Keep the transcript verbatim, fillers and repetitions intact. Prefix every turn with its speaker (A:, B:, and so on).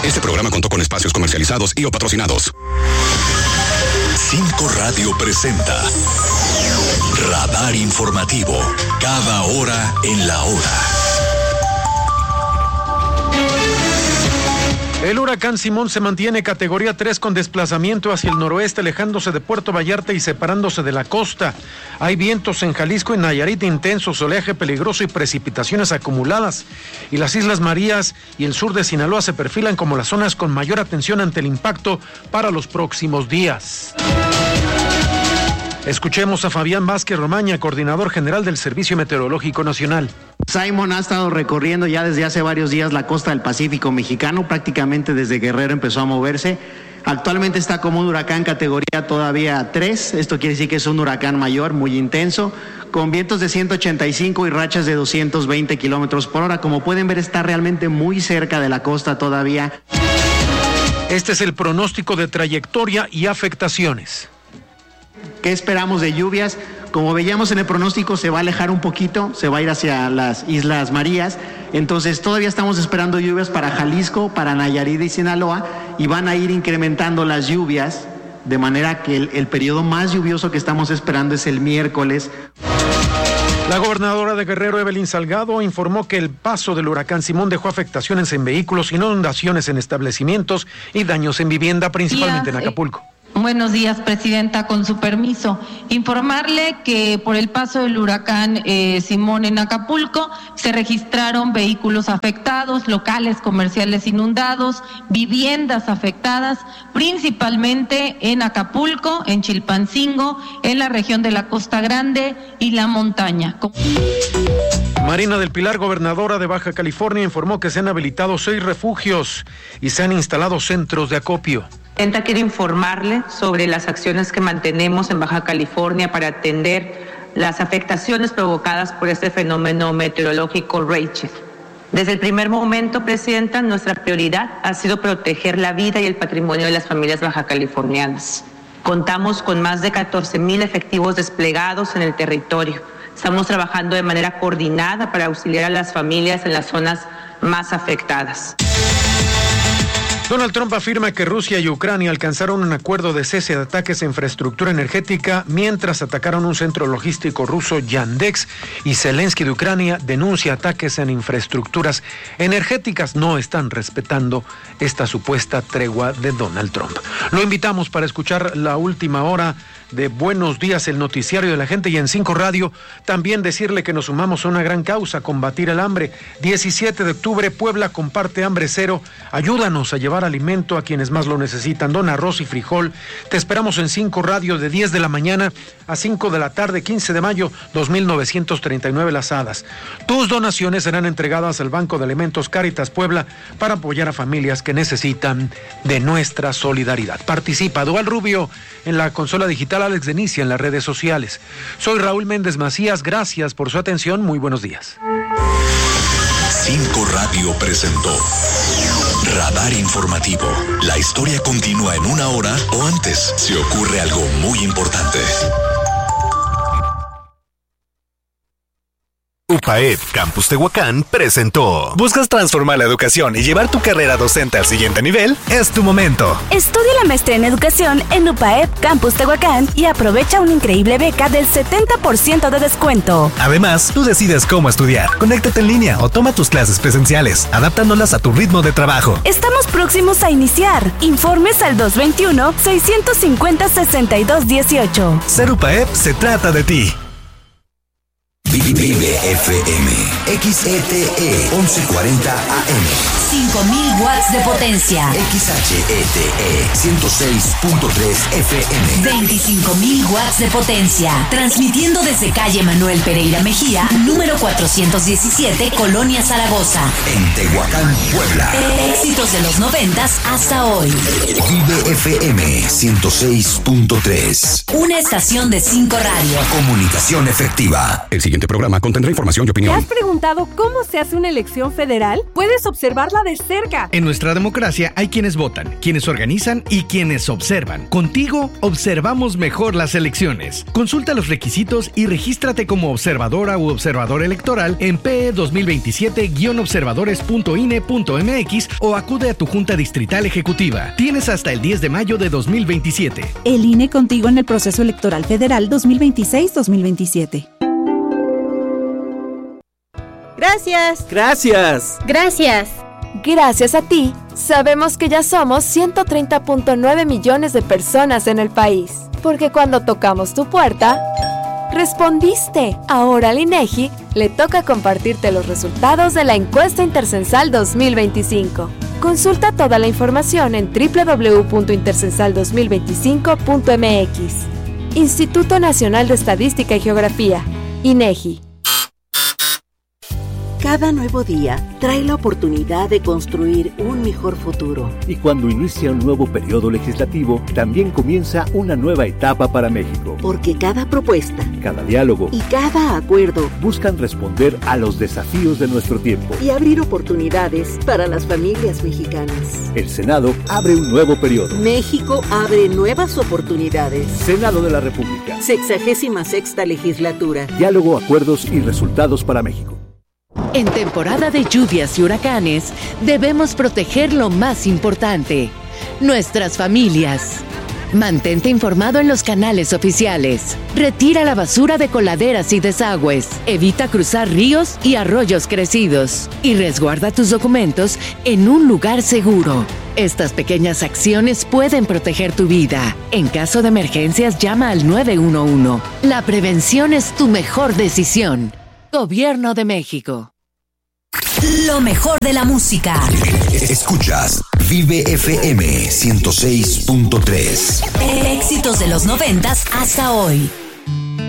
A: Este programa contó con espacios comercializados y o patrocinados.
B: Cinco Radio presenta Radar Informativo. Cada hora en la hora.
C: El huracán Simón se mantiene categoría tres con desplazamiento hacia el noroeste, alejándose de Puerto Vallarta y separándose de la costa. Hay vientos en Jalisco y Nayarit intensos, oleaje peligroso y precipitaciones acumuladas. Y las Islas Marías y el sur de Sinaloa se perfilan como las zonas con mayor atención ante el impacto para los próximos días. Escuchemos a Fabián Vázquez Romaña, coordinador general del Servicio Meteorológico Nacional.
D: Simón ha estado recorriendo ya desde hace varios días la costa del Pacífico mexicano, prácticamente desde Guerrero empezó a moverse. Actualmente está como un huracán categoría todavía tres, esto quiere decir que es un huracán mayor, muy intenso, con vientos de ciento ochenta y cinco y rachas de doscientos veinte kilómetros por hora. Como pueden ver, está realmente muy cerca de la costa todavía.
C: Este es el pronóstico de trayectoria y afectaciones.
D: ¿Qué esperamos de lluvias? Como veíamos en el pronóstico, se va a alejar un poquito, se va a ir hacia las Islas Marías. Entonces todavía estamos esperando lluvias para Jalisco, para Nayarit y Sinaloa, y van a ir incrementando las lluvias, de manera que el, el periodo más lluvioso que estamos esperando es el miércoles.
C: La gobernadora de Guerrero, Evelyn Salgado, informó que el paso del huracán Simón dejó afectaciones en vehículos, inundaciones en establecimientos y daños en vivienda, principalmente en Acapulco.
E: Buenos días, Presidenta. Con su permiso, informarle que por el paso del huracán eh, Simón en Acapulco se registraron vehículos afectados, locales comerciales inundados, viviendas afectadas, principalmente en Acapulco, en Chilpancingo, en la región de la Costa Grande y la montaña.
C: Marina del Pilar, gobernadora de Baja California, informó que se han habilitado seis refugios y se han instalado centros de acopio.
F: Presidenta, quiero informarle sobre las acciones que mantenemos en Baja California para atender las afectaciones provocadas por este fenómeno meteorológico Rachel. Desde el primer momento, Presidenta, nuestra prioridad ha sido proteger la vida y el patrimonio de las familias bajacalifornianas. Contamos con más de catorce mil efectivos desplegados en el territorio. Estamos trabajando de manera coordinada para auxiliar a las familias en las zonas más afectadas.
C: Donald Trump afirma que Rusia y Ucrania alcanzaron un acuerdo de cese de ataques a infraestructura energética mientras atacaron un centro logístico ruso, Yandex, y Zelensky de Ucrania denuncia ataques en infraestructuras energéticas. No están respetando esta supuesta tregua de Donald Trump. Lo invitamos para escuchar la última hora de Buenos Días, el noticiario de la gente, y en Cinco Radio también decirle que nos sumamos a una gran causa, combatir el hambre. diecisiete de octubre, Puebla comparte hambre cero. Ayúdanos a llevar alimento a quienes más lo necesitan. Dona arroz y frijol. Te esperamos en Cinco Radio de diez de la mañana a cinco de la tarde, quince de mayo, dos mil novecientos treinta y nueve Las Hadas. Tus donaciones serán entregadas al Banco de Alimentos Cáritas Puebla para apoyar a familias que necesitan de nuestra solidaridad. Participa Dual Rubio en la consola digital, Alex Denicia en las redes sociales. Soy Raúl Méndez Macías, gracias por su atención, muy buenos días.
B: Cinco Radio presentó Radar Informativo. La historia continúa en una hora o antes si ocurre algo muy importante.
G: UPAEP Campus Tehuacán presentó. ¿Buscas transformar la educación y llevar tu carrera docente al siguiente nivel? Es tu momento.
H: Estudia la maestría en educación en UPAEP Campus Tehuacán y aprovecha una increíble beca del setenta por ciento de descuento.
G: Además, tú decides cómo estudiar. Conéctate en línea o toma tus clases presenciales, adaptándolas a tu ritmo de trabajo.
H: Estamos próximos a iniciar. Informes al dos veintiuno, seiscientos cincuenta, sesenta y dos dieciocho.
G: Ser UPAEP se trata de ti.
B: Vive F M, X E T E, once cuarenta A M.
I: cinco mil watts de potencia.
B: X H E T E, ciento seis punto tres F M.
I: veinticinco mil watts de potencia. Transmitiendo desde calle Manuel Pereira Mejía, número cuatrocientos diecisiete, Colonia Zaragoza.
B: En Tehuacán, Puebla.
I: Éxitos de los noventas hasta hoy.
B: Vive F M, ciento seis punto tres.
I: Una estación de Cinco Radio.
B: Comunicación efectiva. El siguiente
A: siguiente programa contendrá información y
J: ¿Te
A: opinión.
J: has preguntado cómo se hace una elección federal? Puedes observarla de cerca.
K: En nuestra democracia hay quienes votan, quienes organizan y quienes observan. Contigo observamos mejor las elecciones. Consulta los requisitos y regístrate como observadora u observador electoral en P E dos mil veintisiete guion observadores punto I N E punto M X o acude a tu Junta Distrital Ejecutiva. Tienes hasta el diez de mayo de dos mil veintisiete.
L: El I N E contigo en el proceso electoral federal dos mil veintiséis dos mil veintisiete.
M: Gracias.
N: Gracias.
M: Gracias.
O: Gracias a ti, sabemos que ya somos ciento treinta punto nueve millones de personas en el país. Porque cuando tocamos tu puerta, respondiste. Ahora al INEGI le toca compartirte los resultados de la encuesta intercensal dos mil veinticinco. Consulta toda la información en doble u doble u doble u punto intercensal dos mil veinticinco punto M X. Instituto Nacional de Estadística y Geografía, INEGI.
P: Cada nuevo día trae la oportunidad de construir un mejor futuro.
Q: Y cuando inicia un nuevo periodo legislativo, también comienza una nueva etapa para México.
P: Porque cada propuesta,
Q: cada diálogo
P: y cada acuerdo
Q: buscan responder a los desafíos de nuestro tiempo
P: y abrir oportunidades para las familias mexicanas.
Q: El Senado abre un nuevo periodo.
P: México abre nuevas oportunidades.
Q: Senado de la República.
P: Sexagésima sexta legislatura.
Q: Diálogo, acuerdos y resultados para México.
I: En temporada de lluvias y huracanes, debemos proteger lo más importante, nuestras familias. Mantente informado en los canales oficiales. Retira la basura de coladeras y desagües. Evita cruzar ríos y arroyos crecidos. Y resguarda tus documentos en un lugar seguro. Estas pequeñas acciones pueden proteger tu vida. En caso de emergencias, llama al nueve uno uno. La prevención es tu mejor decisión. Gobierno de México. Lo mejor de la música.
B: Escuchas Vive F M ciento seis punto tres.
I: Éxitos de los noventas hasta hoy.